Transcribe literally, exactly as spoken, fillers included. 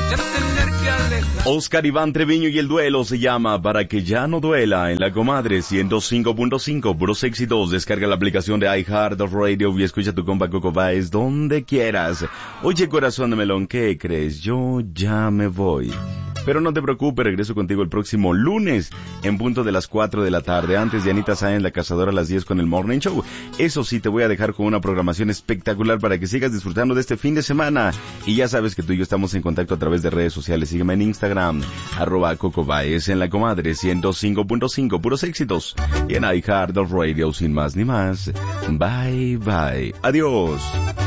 Oscar Iván Treviño y el duelo se llama Para que ya no duela en La Comadre ciento cinco punto cinco, puros éxitos. Descarga la aplicación de iHeartRadio y escucha tu compa Coco Baez donde quieras. Oye, corazón de melón, ¿qué crees? Yo ya me voy. Pero no te preocupes, regreso contigo el próximo lunes en punto de las cuatro de la tarde, antes de Anita Sáenz, La Cazadora, a las diez con el Morning Show. Eso sí, te voy a dejar con una programación espectacular para que sigas disfrutando de este fin de semana. Y ya sabes que tú y yo estamos en contacto a través de redes sociales. Sígueme en Instagram, arroba Coco Baez en La Comadre ciento cinco punto cinco, puros éxitos. Y en iHeartRadio, sin más ni más. Bye, bye. Adiós.